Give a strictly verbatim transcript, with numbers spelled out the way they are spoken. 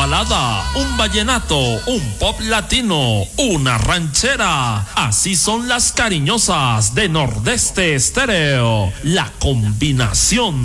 balada, un vallenato, un pop latino, una ranchera. Así son las cariñosas de Nordeste Estéreo. La combinación